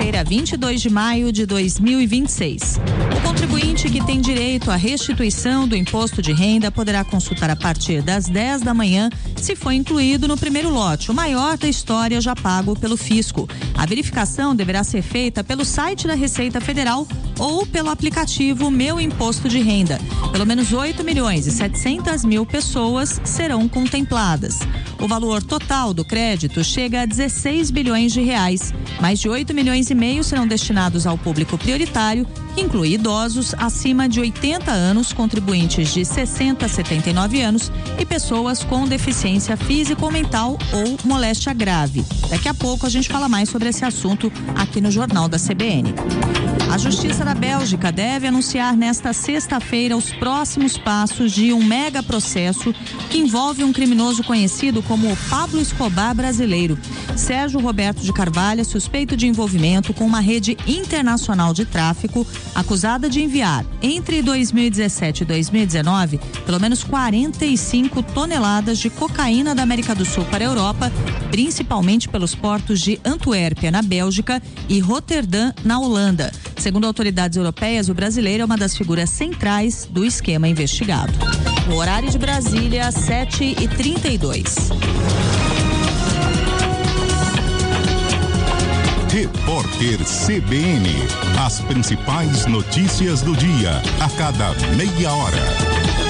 terça-feira, 22 de maio de 2026. O contribuinte que tem direito à restituição do imposto de renda poderá consultar a partir das 10 da manhã se foi incluído no primeiro lote, o maior da história já pago pelo fisco. A verificação deverá ser feita pelo site da Receita Federal ou pelo aplicativo Meu Imposto de Renda. Pelo menos 8.700.000 pessoas serão contempladas. O valor total do crédito chega a 16 bilhões de reais. Mais de 8,5 milhões serão destinados ao público prioritário, que inclui idosos acima de 80 anos, contribuintes de 60 a 79 anos e pessoas com deficiência física ou mental ou moléstia grave. Daqui a pouco a gente fala mais sobre esse assunto aqui no Jornal da CBN. A Justiça da Bélgica deve anunciar nesta sexta-feira os próximos passos de um mega processo que envolve um criminoso conhecido como o Pablo Escobar brasileiro. Sérgio Roberto de Carvalho é suspeito de envolvimento com uma rede internacional de tráfico, acusada de enviar, entre 2017 e 2019, pelo menos 45 toneladas de cocaína da América do Sul para a Europa, principalmente pelos portos de Antuérpia, na Bélgica, e Roterdã, na Holanda. Segundo autoridades europeias, o brasileiro é uma das figuras centrais do esquema investigado. O horário de Brasília, 7h32. Repórter CBN. As principais notícias do dia, a cada meia hora.